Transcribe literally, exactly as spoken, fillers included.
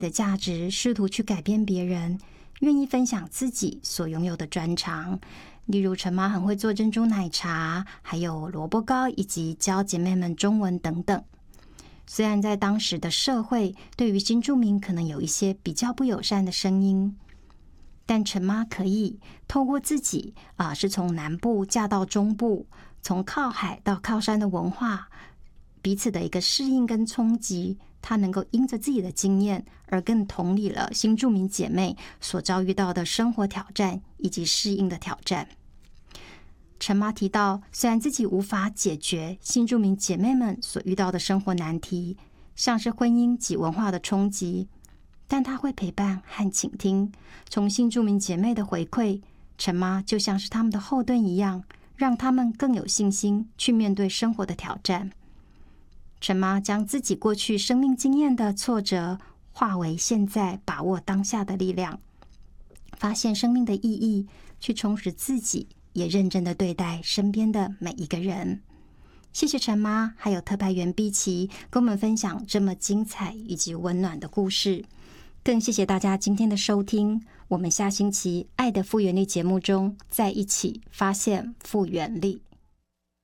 的价值，试图去改变别人，愿意分享自己所拥有的专长。例如陈妈很会做珍珠奶茶，还有萝卜糕，以及教姐妹们中文等等。虽然在当时的社会对于新住民可能有一些比较不友善的声音，但陈妈可以透过自己啊、呃，是从南部嫁到中部，从靠海到靠山的文化彼此的一个适应跟冲击，她能够因着自己的经验而更同理了新住民姐妹所遭遇到的生活挑战以及适应的挑战。陈妈提到，虽然自己无法解决新住民姐妹们所遇到的生活难题，像是婚姻及文化的冲击，但她会陪伴和倾听。从新住民姐妹的回馈，陈妈就像是他们的后盾一样，让他们更有信心去面对生活的挑战。陈妈将自己过去生命经验的挫折化为现在把握当下的力量，发现生命的意义，去充实自己，也认真的对待身边的每一个人。谢谢陈妈还有特派员碧琪跟我们分享这么精彩以及温暖的故事，更谢谢大家今天的收听。我们下星期爱的复原力节目中再一起发现复原力。